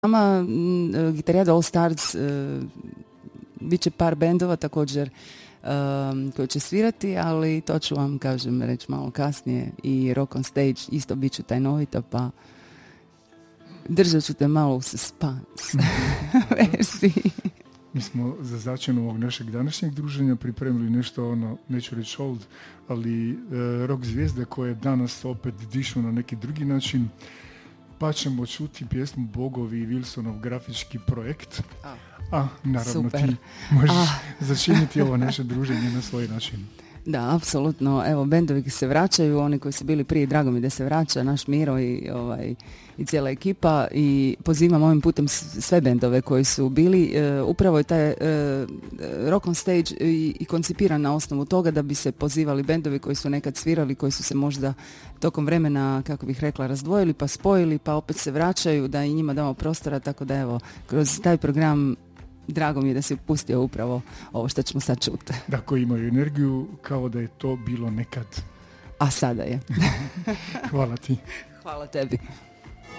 nama Gitarijada All Stars bit će par bendova također koji će svirati, ali to ću vam, kažem, reći malo kasnije. I Rock on Stage isto bit ću tajnovita, pa držat ću te malo u suspense versiji. Mi smo za začinu ovog našeg današnjeg druženja pripremili nešto, neću reći old, ali rock zvijezde koje danas opet dišu na neki drugi način. Pa ćemo čuti pjesmu Bogovi i Wilsonov grafički projekt. Naravno super. Ti možeš začiniti ovo naše druženje na svoj način. Da, apsolutno. Evo, bendovi se vraćaju, oni koji su bili prije, drago mi da se vraća, naš Miro i cijela ekipa, i pozivam ovim putem sve bendove koji su bili. Upravo je taj Rock on Stage i koncipiran na osnovu toga da bi se pozivali bendovi koji su nekad svirali, koji su se možda tokom vremena, kako bih rekla, razdvojili, pa spojili, pa opet se vraćaju, da i njima damo prostora, tako da evo, kroz taj program drago mi je da si pustio upravo ovo što ćemo sad čuti. Da, koji imaju energiju kao da je to bilo nekad. A sada je. Hvala ti. Hvala tebi.